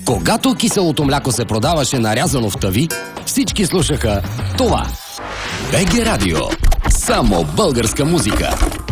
Когато киселото мляко се продаваше нарязано в тави, всички слушаха това. БГ Радио. Само българска музика.